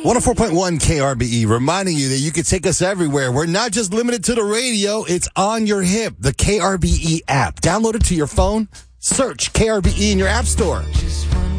104.1 KRBE, reminding you that you can take us everywhere. We're not just limited to the radio. It's on your hip. The KRBE app. Download it to your phone. Search KRBE in your app store.